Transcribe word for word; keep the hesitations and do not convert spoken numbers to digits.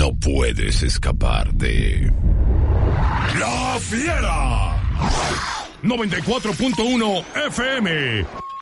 no puedes escapar de La Fiera. noventa y cuatro punto uno F M.